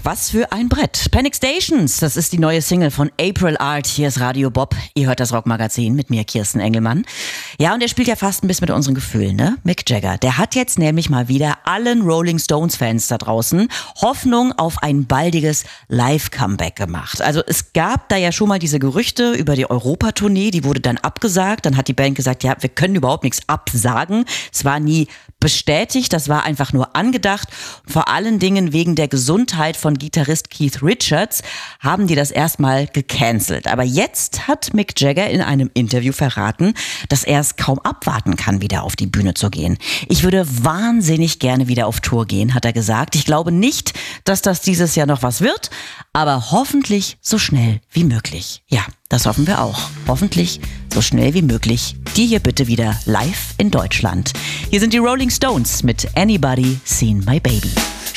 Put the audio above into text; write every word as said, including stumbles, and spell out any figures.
was für ein Brett. Panic Stations, das ist die neue Single von April Art. Hier ist Radio Bob. Ihr hört das Rockmagazin mit mir, Kirsten Engelmann. Ja, und er spielt ja fast ein bisschen mit unseren Gefühlen, ne? Mick Jagger, der hat jetzt nämlich mal wieder allen Rolling Stones-Fans da draußen Hoffnung auf ein baldiges Live-Comeback gemacht. Also es gab da ja schon mal diese Gerüchte über die Europatournee, die wurde dann abgesagt. Dann hat die Band gesagt, ja, wir können überhaupt nichts absagen. Es war nie bestätigt, das war einfach nur angedacht. Vor allen Dingen wegen der Gesundheit von Gitarrist Keith Richards haben die das erstmal gecancelt. Aber jetzt hat Mick Jagger in einem Interview verraten, dass er es kaum abwarten kann, wieder auf die Bühne zu gehen. Ich würde wahnsinnig gerne wieder auf Tour gehen, hat er gesagt. Ich glaube nicht, dass das dieses Jahr noch was wird, aber hoffentlich so schnell wie möglich. Ja, das hoffen wir auch. Hoffentlich so schnell wie möglich. Die hier bitte wieder live in Deutschland. Hier sind die Rolling Stones mit Anybody Seen My Baby.